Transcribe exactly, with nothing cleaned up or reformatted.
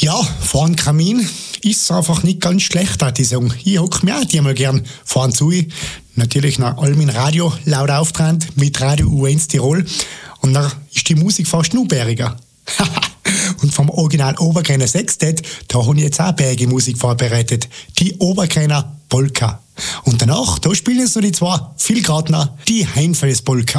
Ja, vor dem Kamin ist es einfach nicht ganz schlecht, hat die Song. Ich hocke mir auch die mal gern vorn zu. Natürlich nach allem im Radio laut auftrend mit Radio U eins Tirol. Und dann ist die Musik fast noch bäriger. Und vom Original Oberkräner Sextett, da habe ich jetzt auch bärige Musik vorbereitet. Die Oberkräner Polka. Und danach, da spielen jetzt noch die zwei Vielgratner, die Heinfels Polka.